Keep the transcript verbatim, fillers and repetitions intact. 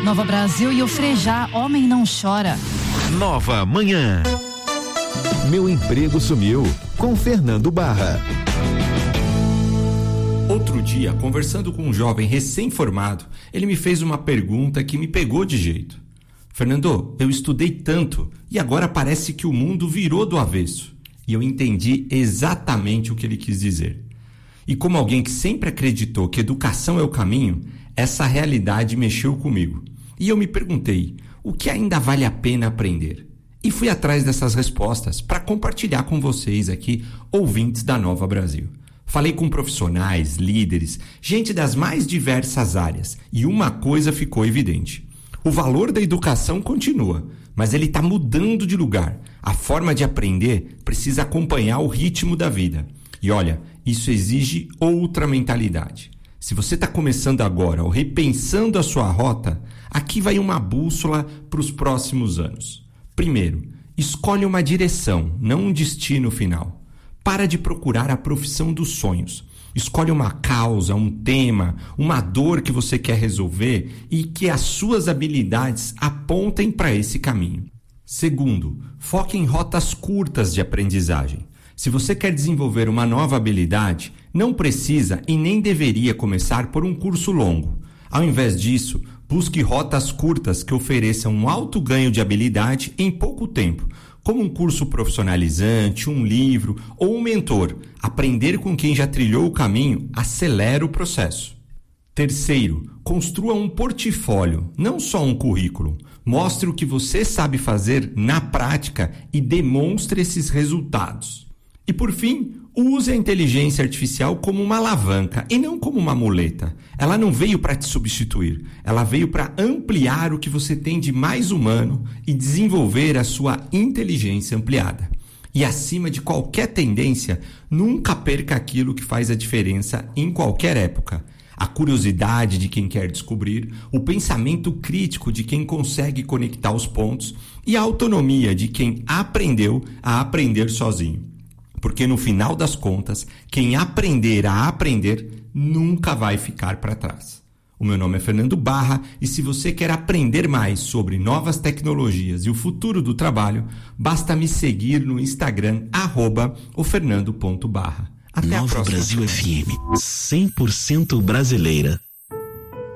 Nova Brasil e o Frejá, homem não chora. Nova Manhã. Meu emprego sumiu, com Fernando Barra. Outro dia, conversando com um jovem recém-formado, ele me fez uma pergunta que me pegou de jeito. Fernando, eu estudei tanto e agora parece que o mundo virou do avesso. E eu entendi exatamente o que ele quis dizer. E como alguém que sempre acreditou que educação é o caminho, essa realidade mexeu comigo. E eu me perguntei, o que ainda vale a pena aprender? E fui atrás dessas respostas para compartilhar com vocês aqui, ouvintes da Nova Brasil. Falei com profissionais, líderes, gente das mais diversas áreas, e uma coisa ficou evidente. O valor da educação continua, mas ele está mudando de lugar. A forma de aprender precisa acompanhar o ritmo da vida. E olha, isso exige outra mentalidade. Se você está começando agora ou repensando a sua rota, aqui vai uma bússola para os próximos anos. Primeiro, escolhe uma direção, não um destino final. Para de procurar a profissão dos sonhos. Escolhe uma causa, um tema, uma dor que você quer resolver e que as suas habilidades apontem para esse caminho. Segundo, foque em rotas curtas de aprendizagem. Se você quer desenvolver uma nova habilidade, não precisa e nem deveria começar por um curso longo. Ao invés disso, busque rotas curtas que ofereçam um alto ganho de habilidade em pouco tempo, como um curso profissionalizante, um livro ou um mentor. Aprender com quem já trilhou o caminho acelera o processo. Terceiro, construa um portfólio, não só um currículo. Mostre o que você sabe fazer na prática e demonstre esses resultados. E por fim, use a inteligência artificial como uma alavanca e não como uma muleta. Ela não veio para te substituir, ela veio para ampliar o que você tem de mais humano e desenvolver a sua inteligência ampliada. E acima de qualquer tendência, nunca perca aquilo que faz a diferença em qualquer época. A curiosidade de quem quer descobrir, o pensamento crítico de quem consegue conectar os pontos e a autonomia de quem aprendeu a aprender sozinho. Porque no final das contas, quem aprender a aprender nunca vai ficar para trás. O meu nome é Fernando Barra e se você quer aprender mais sobre novas tecnologias e o futuro do trabalho, basta me seguir no Instagram, arroba o fernando ponto barra. Até Nova a próxima. Brasil F M, cem por cento brasileira.